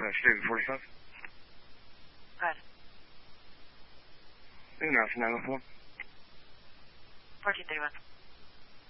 Stephen 45. Good. Who now for 914? 1431.